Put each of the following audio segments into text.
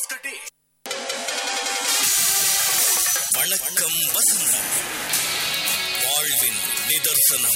of the day. வணக்கம் வசந்தம், வாழ்வின் நிதர்சனம்.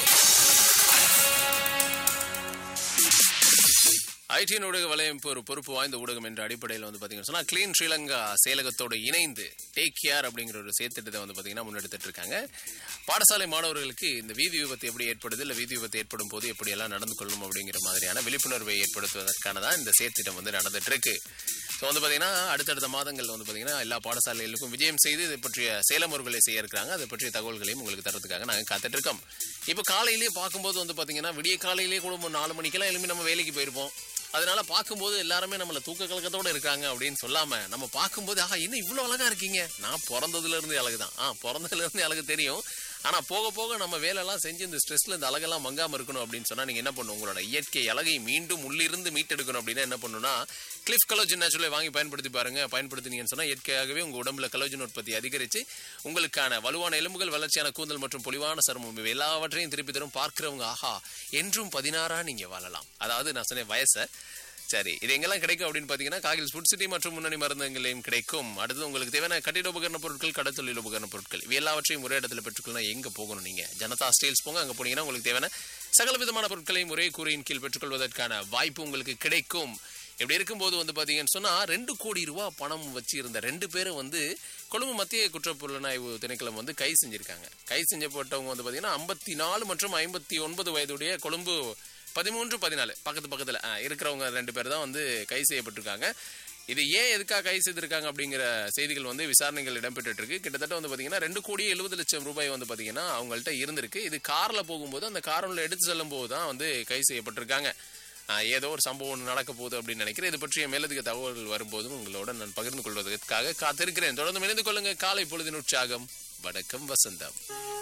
ஐடி ஊடக வலையம் ஒரு பொறுப்பு வாய்ந்த ஊடகம் என்ற அடிப்படையில் வந்து பாத்தீங்கன்னா சொன்னா கிளீன் ஸ்ரீலங்கா செயலகத்தோடு இணைந்து டேக் கேர் அப்படிங்கிற ஒரு செயற்திட்டத்தை வந்து பாத்தீங்கன்னா முன்னெடுத்துட்டு இருக்காங்க. பாடசாலை மாணவர்களுக்கு இந்த வீதி விபத்து எப்படி ஏற்படுது, இல்ல வீதி விபத்து ஏற்படும் போது எப்படி எல்லாம் நடந்து கொள்ளணும் அப்படிங்கிற மாதிரியான விழிப்புணர்வை ஏற்படுத்துவதற்கான தான் இந்த செயற்திட்டம் வந்து நடந்துட்டு இருக்கு. ஸோ வந்து பாத்தீங்கன்னா அடுத்தடுத்த மாதங்கள் வந்து பாத்தீங்கன்னா எல்லா பாடசாலைகளுக்கும் விஜயம் செய்து இதை பற்றிய செயலமுறைகளை செய்ய இருக்கிறாங்க. அதை பற்றிய தகவல்களையும் உங்களுக்கு தரத்துக்காக நாங்கள் காத்துட்டு இருக்கோம். இப்போ காலையிலேயே பார்க்கும்போது வந்து பாத்தீங்கன்னா விடிய காலையிலேயே கூட 4 மணிக்கெல்லாம் எழுப்பி நம்ம வேலைக்கு போயிருப்போம். அதனால பார்க்கும்போது எல்லாருமே நம்மள தூக்க கலக்கத்தோட இருக்காங்க அப்படின்னு சொல்லாம நம்ம பார்க்கும்போது என்ன இவ்வளவு அழகா இருக்கீங்க, நான் பிறந்ததுல இருந்து அழகுதான், பிறந்ததுல இருந்து அழகு தெரியும். ஆனா போக போக நம்ம வேலையெல்லாம் செஞ்சு இந்த ஸ்ட்ரெஸ்ல இந்த அழகெல்லாம் மங்காம இருக்கணும் அப்படின்னு சொன்னா நீங்க என்ன பண்ணணும், உங்களோட இயற்கை அழகை மீண்டும் உள்ளிருந்து மீட்டெடுக்கணும் அப்படின்னா என்ன பண்ணணும்னா கிளிஃப் கலோஜன் நேச்சுரலை வாங்கி பயன்படுத்தி பாருங்க. பயன்படுத்தினீங்கன்னு சொன்னா இயற்கையாகவே உங்க உடம்புல கலோஜன் உற்பத்தி அதிகரிச்சு உங்களுக்கான வலுவான எலும்புகள், வளர்ச்சியான கூந்தல் மற்றும் பொலிவான சருமம் எல்லாவற்றையும் திருப்பி தரும். பார்க்கிறவங்க என்றும் 16 நீங்க வாழலாம். அதாவது நான் சொன்னேன் வயசை. சரி, இது எங்கெல்லாம் கிடைக்கும் அப்படின்னு பாத்தீங்கன்னா காகில் ஃபுட் சிட்டி மற்றும் முன்னணி மருந்தங்களையும் கிடைக்கும். அடுத்து உங்களுக்கு தேவையான கட்டிட உபகரண பொருட்கள், கடத்தொழில் உபகரண பொருட்கள் இவை எல்லாவற்றையும் ஒரே இடத்துல பெற்றுக்கொள்ளலாம். எங்க போகணும், நீங்க ஜனதா ஸ்டீல்ஸ் போங்க. அங்க போனீங்கன்னா உங்களுக்கு தேவையான சகல விதமான பொருட்களையும் ஒரே கூரையின் கீழ் பெற்றுக்கொள்வதற்கான வாய்ப்பு உங்களுக்கு கிடைக்கும். இப்படி இருக்கும்போது வந்து பாத்தீங்கன்னு சொன்னா 2 கோடி ரூபாய் பணம் வச்சு இருந்த 2 பேரும் வந்து கொழும்பு மத்திய குற்றப்புலனாய்வு திணைக்களம் வந்து கை செஞ்சிருக்காங்க. கை செஞ்சப்பட்டவங்க வந்து பாத்தீங்கன்னா 54 மற்றும் 59 வயதுடைய கொழும்பு 13, 14 பக்கத்துல இருக்கிறவங்க 2 பேர் தான் வந்து கை செய்யப்பட்டிருக்காங்க. இது ஏன் எதுக்காக கை செய்திருக்காங்க அப்படிங்கிற செய்திகள் வந்து விசாரணைகள் இடம்பெற்று இருக்கு. கிட்டத்தட்ட வந்து பாத்தீங்கன்னா 2,70,00,000 ரூபாய் வந்து பாத்தீங்கன்னா அவங்கள்ட்ட இருந்திருக்கு. இது கார்ல போகும்போது அந்த காரில் எடுத்து செல்லும் போது தான் வந்து கை செய்யப்பட்டிருக்காங்க. ஏதோ ஒரு சம்பவம் நடக்க போகுது அப்படின்னு நினைக்கிறேன். இது பற்றிய மேலதிக தகவல்கள் வரும்போதும் உங்களோட நான் பகிர்ந்து கொள்வதற்காக காத்திருக்கிறேன். தொடர்ந்து இணைந்து கொள்ளுங்க. காலை பொழுதின் உற்சாகம். வணக்கம் வசந்தம்.